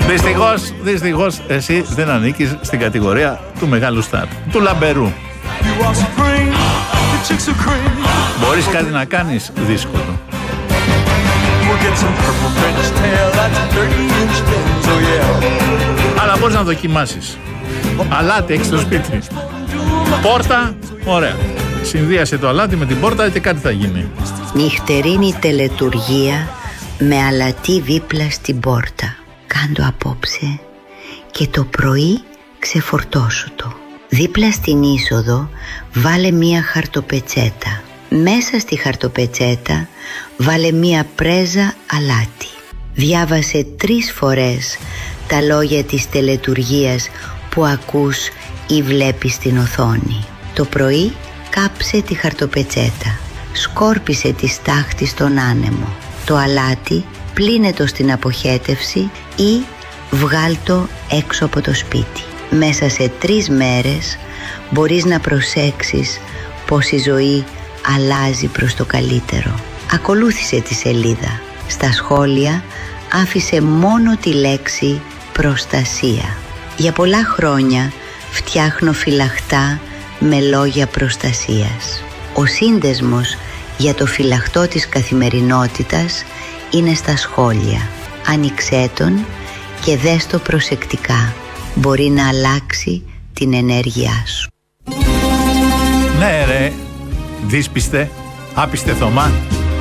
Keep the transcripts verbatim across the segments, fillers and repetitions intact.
Δυστυχώς, δυστυχώς εσύ δεν ανήκεις στην κατηγορία του μεγάλου στάρ, του λαμπερού. Μπορείς κάτι να κάνεις? Δύσκολο. Αλλά μπορείς να δοκιμάσεις. Αλάτι έχεις στο σπίτι. Πόρτα, ωραία. Συνδύασε το αλάτι με την πόρτα και κάτι θα γίνει. Νυχτερίνη τελετουργία με αλατί δίπλα στην πόρτα. Κάντο απόψε και το πρωί ξεφορτώσου το. Δίπλα στην είσοδο βάλε μία χαρτοπετσέτα. Μέσα στη χαρτοπετσέτα βάλε μία πρέζα αλάτι. Διάβασε τρεις φορές τα λόγια της τελετουργίας που ακούς ή βλέπεις στην οθόνη. Το πρωί κάψε τη χαρτοπετσέτα. Σκόρπισε τη στάχτη στον άνεμο. Το αλάτι πλύνε το στην αποχέτευση ή βγάλ' το έξω από το σπίτι. Μέσα σε τρεις μέρες μπορείς να προσέξεις πως η ζωή αλλάζει προς το καλύτερο. Ακολούθησε τη σελίδα. Στα σχόλια άφησε μόνο τη λέξη προστασία. Για πολλά χρόνια φτιάχνω φυλαχτά με λόγια προστασίας. Ο σύνδεσμος για το φυλαχτό της καθημερινότητας είναι στα σχόλια. Άνοιξέ τον και δες το προσεκτικά. Μπορεί να αλλάξει την ενέργειά σου. Ναι ρε, δύσπιστε, άπιστε Θωμά.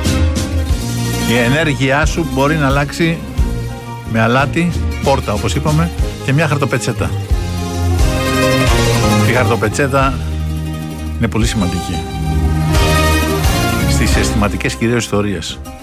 Η ενέργειά σου μπορεί να αλλάξει με αλάτι, πόρτα όπως είπαμε, και μια χαρτοπετσέτα. Η χαρτοπετσέτα είναι πολύ σημαντική στις αισθηματικές κυρίως ιστορίες.